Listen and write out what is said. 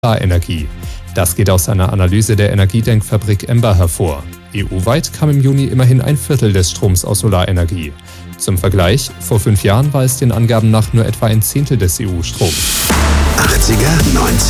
Solarenergie. Das geht aus einer Analyse der Energiedenkfabrik Emba hervor. EU-weit kam im Juni immerhin 1/4 des Stroms aus Solarenergie. Zum Vergleich, vor 5 Jahren war es den Angaben nach nur etwa 1/10 des EU-Stroms. 80er, 90er.